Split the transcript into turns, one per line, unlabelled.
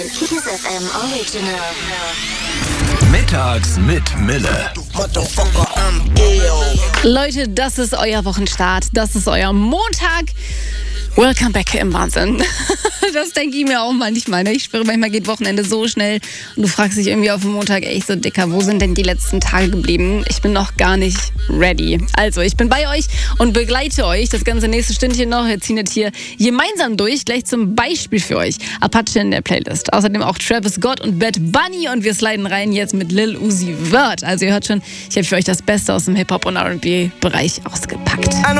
Kiss FM Original.
Mittags mit Mille.
Leute, das ist euer Wochenstart. Das ist euer Montag. Welcome back im Wahnsinn. Das denke ich mir auch manchmal. Ne? Ich schwöre, manchmal geht Wochenende so schnell und du fragst dich irgendwie auf dem Montag echt so, Dicker, wo sind denn die letzten Tage geblieben? Ich bin noch gar nicht ready. Also, ich bin bei euch und begleite euch das ganze nächste Stündchen noch. Wir ziehen jetzt hier gemeinsam durch, gleich zum Beispiel für euch Apache in der Playlist. Außerdem auch Travis Scott und Bad Bunny und wir sliden rein jetzt mit Lil Uzi Vert. Also ihr hört schon, ich habe für euch das Beste aus dem Hip-Hop- und R&B-Bereich ausgepackt.